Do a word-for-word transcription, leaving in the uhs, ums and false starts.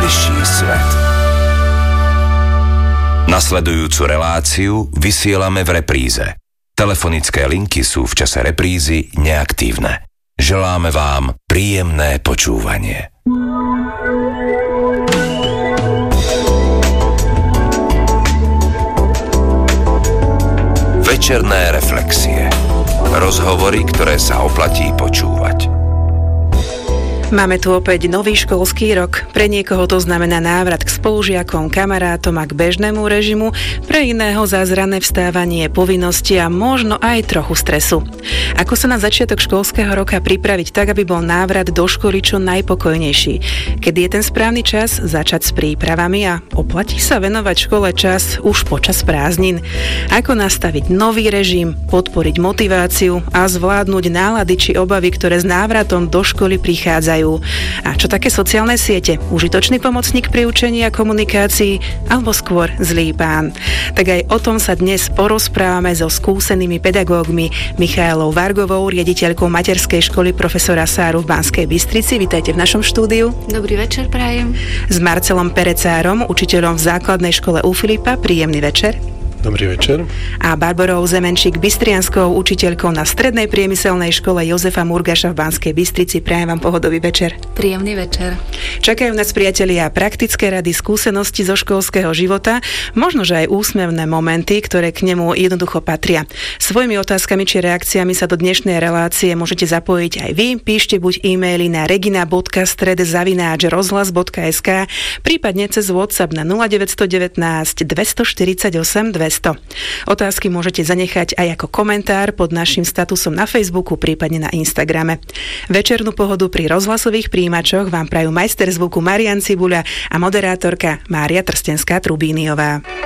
najbližší svet. Nasledujúcu reláciu vysielame v repríze. Telefonické linky sú v čase reprízy neaktívne. Želáme vám príjemné počúvanie. Večerné reflexie. Rozhovory, ktoré sa oplatí počúvať. Máme tu opäť nový školský rok. Pre niekoho to znamená návrat k spolužiakom, kamarátom a k bežnému režimu, pre iného zázrané vstávanie, povinnosti a možno aj trochu stresu. Ako sa na začiatok školského roka pripraviť tak, aby bol návrat do školy čo najpokojnejší? Kedy je ten správny čas začať s prípravami a oplatí sa venovať škole čas už počas prázdnin? Ako nastaviť nový režim, podporiť motiváciu a zvládnuť nálady či obavy, ktoré s návratom do školy prichádzajú? A čo také sociálne siete? Užitočný pomocník pri učení a komunikácii alebo skôr zlý pán? Tak aj o tom sa dnes porozprávame so skúsenými pedagógmi Michaelou Vargovou, riaditeľkou materskej školy profesora Sáru v Banskej Bystrici. Vítajte v našom štúdiu. Dobrý večer prajem. S Marcelom Perecárom, učiteľom v základnej škole U Filipa. Príjemný večer. Dobrý večer. A Barborou Zemenčík-Bystrianskou, učiteľkou na strednej priemyselnej škole Jozefa Murgaša v Banskej Bystrici. Prajem vám pohodový večer. Príjemný večer. Čakajú nás, priatelia, praktické rady, skúsenosti zo školského života, možno, že aj úsmevné momenty, ktoré k nemu jednoducho patria. Svojimi otázkami či reakciami sa do dnešnej relácie môžete zapojiť aj vy. Píšte buď e-maily na regina bodka stred zavináč rozhlas bodka es ká, prípadne cez WhatsApp na nula deväť jedna deväť, dvestoštyridsaťosem, dvesto. Otázky môžete zanechať aj ako komentár pod našim statusom na Facebooku, prípadne na Instagrame. Večernú pohodu pri rozhlasových príjimačoch vám prajú majster zvuku Marian Cibuľa a moderátorka Mária Trstenská-Trubíniová.